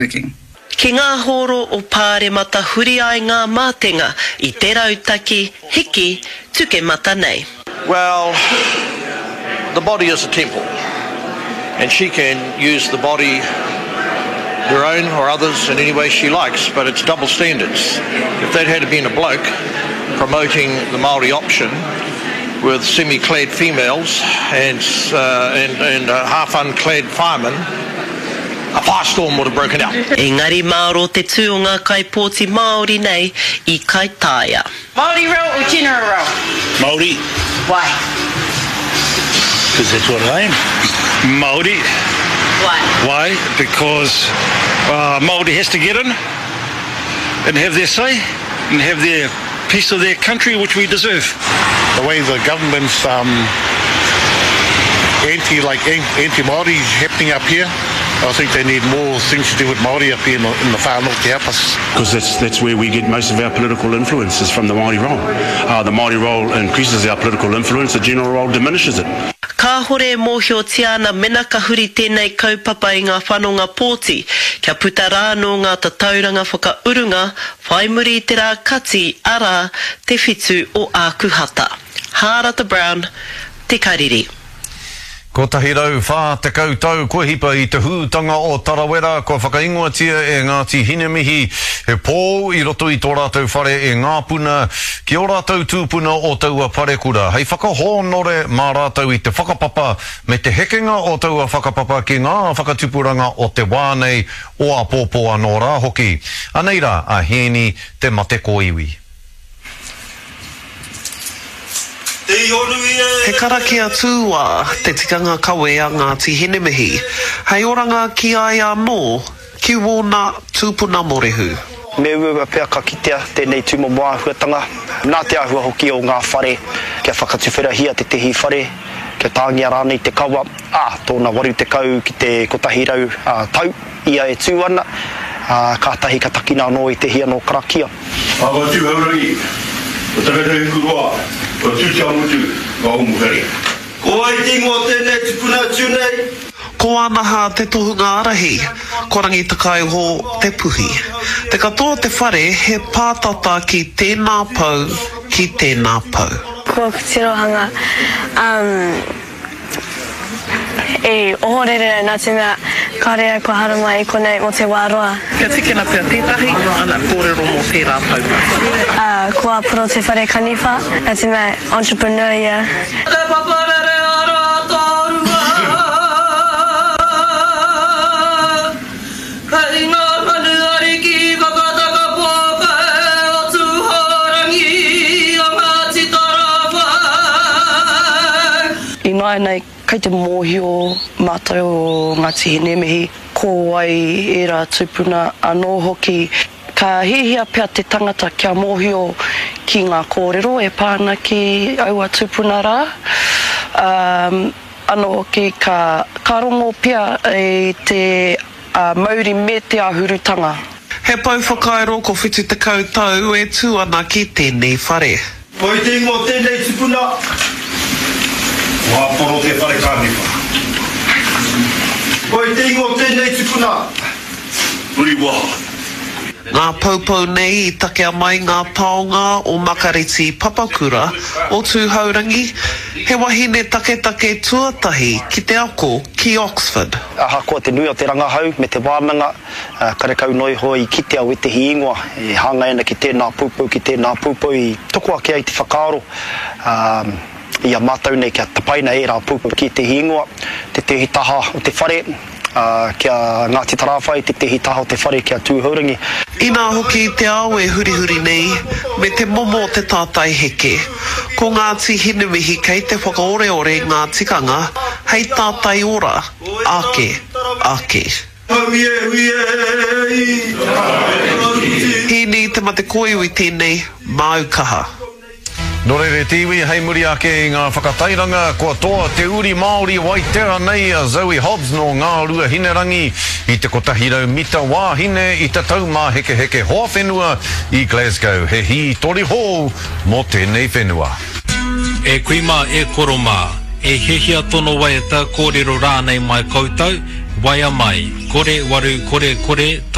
Ki ngā horo o Pāremata huri ai ngā mātenga I te rautaki hiki tuke mata nei. Well, the body is a temple, and she can use the body, her own or others, in any way she likes, but it's double standards. If that had been a bloke promoting the Māori option with semi-clad females and half-unclad firemen, a firestorm would have broken out. Engari Māoro te tū o ngā kaipōti Māori nei I Kaitaia. Māori row or general row? Māori. Why? Because that's what I am. Māori. Why? Why? Because Māori has to get in and have their say and have their piece of their country, which we deserve. The way the government's anti-Māori is happening up here, I think they need more things to do with Māori up here in the far north to help us. Because that's where we get most of our political influence, is from the Māori role. The Māori role increases our political influence, the general role diminishes it. Ka hore mōhio Tiana mena ka huri tēnei kaupapa I ngā whanonga pōti, kia puta rāno ngā tatauranga whakaurunga, whai muri te rā kati ara te whitu o ākuhata. Hārata Brown, te kariri. Ko tahi rau whā te kautau kua hipa I te hūtanga o Tarawera, kua whakaingoatia e Ngāti Hinemihi, he pō I roto I tō rātou whare e ngā puna, ki o rātou tūpuna o taua parekura. Hei whakahōnore mā rātou I te whakapapa, me te hekenga o taua whakapapa ki ngā whakatupuranga o te wānei o a pōpō anō rā hoki. Aneira a hēni te mate ko iwi. He karakia tūā te tikanga kawe a Ngāti Hinemihi. Hei oranga ki ai anō, ki wōna tūpuna morehu. Me ua pia ka kitea tēnei tūmomoa huatanga. Nā te ahua hoki o ngā whare, kia whakatuwhera hia te tehi whare, kia tāngia rānei te kaua. Tōna waru te kau ki te kotahirau tau, ia e tū ana. Ka tahi ka takina anō I te hia no karakia. Awa tū haurangi, o takatau kuroa. O tūtia mutu, ngā umuhari. Ko ai tingo tēnei tupuna tūnei. Ko anaha te tohunga arahi, ko rangi takai ho te puhi. Te katoa te whare, he pātata ki tēnā pau, ki tēnā pau. Ko Tirohanga, e ohorere nā te mea kārea ko harama I konei mo te wāroa. Kia tikena pia tētahi, ana kōrero mō tērā pau. Ko apuro te whare kaniwha, nā te mea entrepreneur ia. Te paparere ara tārua, kei ngā manuari ki whakataka pōka o tūhorangi o Ngāti Tarawai. I mai nei kei te mōhio mātou o Ngāti Hinemihi, ko ai e rā tūpuna anō hoki, ka hihia pia te tangata kia mōhio ki ngā kōrero e pāna ki aua tūpuna rā. Anō hoki ka rongo pia e te mauri me te ahurutanga. He pau whakaero ko whitu te kautau e tū ana ki tēnei whare. Ko I tingo tēnei tupuna. Wāporo te whare kāniwha. Ko I tingo tēnei tupuna. Uri waha. Ngā paupau nei I take a mai ngā taonga o Makariti Papakura o Tūhaurangi, he wahine take tuatahi ki te ako ki Oxford. Aha koa te nui o te rangahau me te wāmanga, karekau noi hoi ki te au e te hiingoa, e hanga ena ki tēnā pūpau I toko ake ai te whakaaro. Ia mātou nei kia tapaina e rā pūpau ki te hiingoa, te tehi taha o te whare, kia Ngāti Tarawai, te tehi taha o te whare kia Tūhaurangi. Ina hoki te ao e hurihuri nei, me te momo o te tātai heke. Ko Ngāti Hinemihi kei te whakaoreore ngā tikanga, hei tātai ora, ake. Hini te mate koiwi tēnei, māukaha. Norere tiwi, hei muri ake I ngā whakatairanga, kua toa te uri Māori Waitera nei a Zoe Hobbs no ngā rua hinerangi I te kotahirau mita wāhine I te taumā heke hoa whenua I Glasgow. He hi tori hō mō tēnei whenua. E kuima e koroma, e hehia tono waiata kōrero rānei mai koutou, waia mai, kore waru kore